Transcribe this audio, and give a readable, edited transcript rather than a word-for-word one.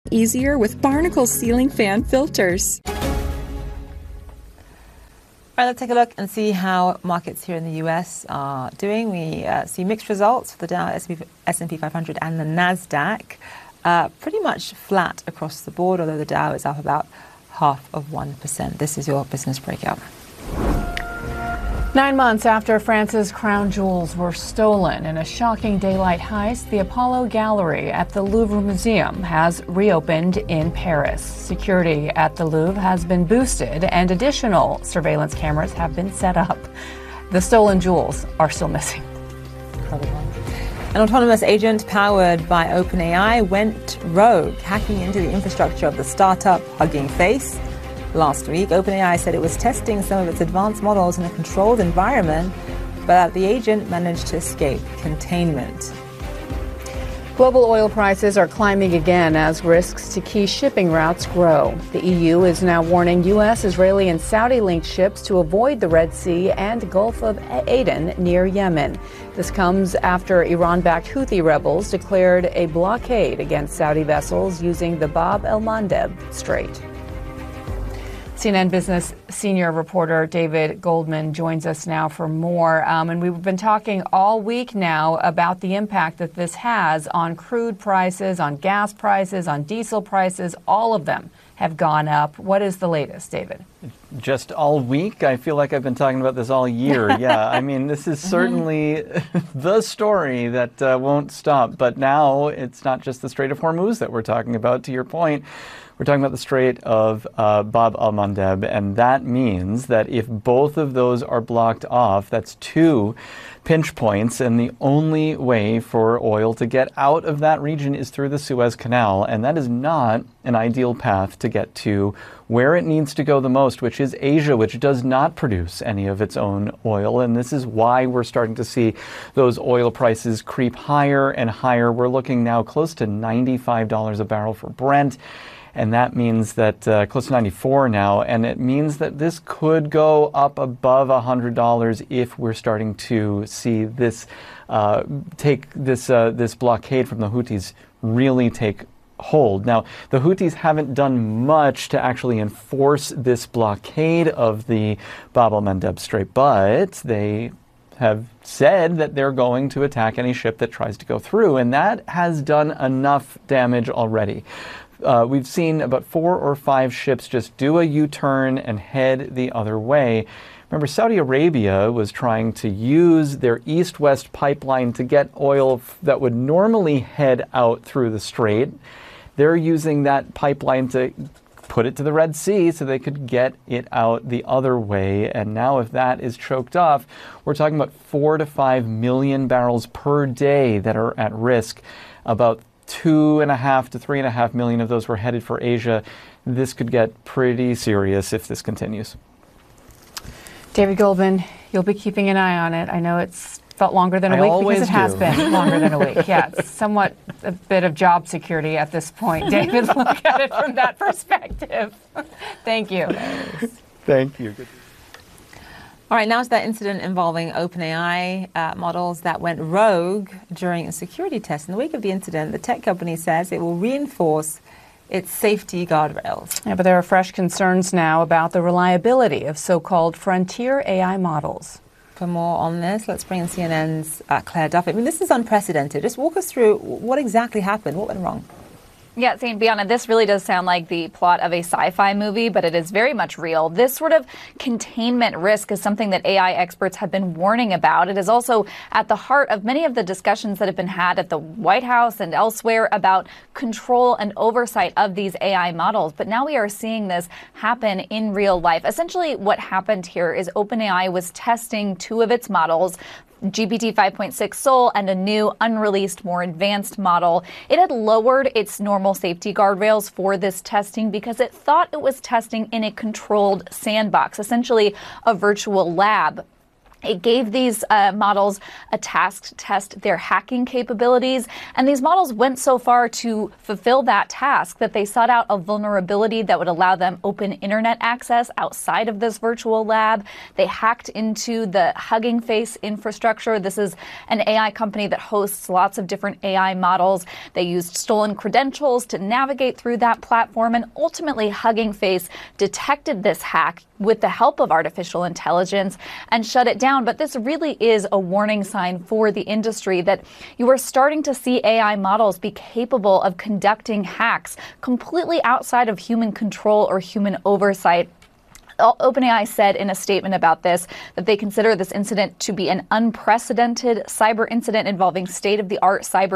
easier with Barnacle ceiling fan filters. All right, let's take a look and see how markets here in the US are doing. We see mixed results for the Dow, S&P 500 and the NASDAQ. Pretty much flat across the board, although the Dow is up about 0.5%. This is your business breakout. 9 months after France's crown jewels were stolen in a shocking daylight heist, the Apollo Gallery at the Louvre Museum has reopened in Paris. Security at the Louvre has been boosted and additional surveillance cameras have been set up. The stolen jewels are still missing. An autonomous agent powered by OpenAI went rogue, hacking into the infrastructure of the startup Hugging Face. Last week, OpenAI said it was testing some of its advanced models in a controlled environment, but that the agent managed to escape containment. Global oil prices are climbing again as risks to key shipping routes grow. The EU is now warning U.S., Israeli, and Saudi-linked ships to avoid the Red Sea and Gulf of Aden near Yemen. This comes after Iran-backed Houthi rebels declared a blockade against Saudi vessels using the Bab el-Mandeb Strait. CNN Business senior reporter David Goldman joins us now for more. And we've been talking all week now about the impact that this has on crude prices, on gas prices, on diesel prices. All of them have gone up. What is the latest, David? Just all week? I feel like I've been talking about this all year. Yeah, I mean, this is certainly the story that won't stop. But now it's not just the Strait of Hormuz that we're talking about, to your point. We're talking about the Strait of Bab el-Mandeb, and that means that if both of those are blocked off, that's two pinch points, and the only way for oil to get out of that region is through the Suez Canal, and that is not an ideal path to get to where it needs to go the most, which is Asia, which does not produce any of its own oil, and this is why we're starting to see those oil prices creep higher and higher. We're looking now close to $95 a barrel for Brent. And that means that close to 94 now, and it means that this could go up above $100 if we're starting to see this this blockade from the Houthis really take hold. Now, the Houthis haven't done much to actually enforce this blockade of the Bab el-Mandeb Strait, but they have said that they're going to attack any ship that tries to go through, and that has done enough damage already. We've seen about 4 or 5 ships just do a U-turn and head the other way. Remember, Saudi Arabia was trying to use their east-west pipeline to get oil that would normally head out through the strait. They're using that pipeline to put it to the Red Sea so they could get it out the other way. And now if that is choked off, we're talking about 4 to 5 million barrels per day that are at risk. About 2.5 to 3.5 million of those were headed for Asia. This could get pretty serious if this continues. David Goldman, you'll be keeping an eye on it. I know it's felt longer than a week because it has been longer than a week. Yeah, it's somewhat a bit of job security at this point. David, look at it from that perspective. Thank you. Thank you. All right, now to that incident involving OpenAI models that went rogue during a security test. In the wake of the incident, the tech company says it will reinforce its safety guardrails. Yeah, but there are fresh concerns now about the reliability of so-called frontier AI models. For more on this, let's bring in CNN's Claire Duffy. I mean, this is unprecedented. Just walk us through what exactly happened. What went wrong? Yeah, St. Bianna, this really does sound like the plot of a sci-fi movie, but it is very much real. This sort of containment risk is something that AI experts have been warning about. It is also at the heart of many of the discussions that have been had at the White House and elsewhere about control and oversight of these AI models. But now we are seeing this happen in real life. Essentially, what happened here is OpenAI was testing 2 of its models, GPT 5.6 Sol and a new unreleased, more advanced model. It had lowered its normal safety guardrails for this testing because it thought it was testing in a controlled sandbox, essentially a virtual lab. It gave these models a task to test their hacking capabilities, and these models went so far to fulfill that task that they sought out a vulnerability that would allow them open internet access outside of this virtual lab. They hacked into the Hugging Face infrastructure. This is an AI company that hosts lots of different AI models. They used stolen credentials to navigate through that platform, and ultimately Hugging Face detected this hack with the help of artificial intelligence and shut it down. But this really is a warning sign for the industry that you are starting to see AI models be capable of conducting hacks completely outside of human control or human oversight. OpenAI said in a statement about this that they consider this incident to be an unprecedented cyber incident involving state-of-the-art cyber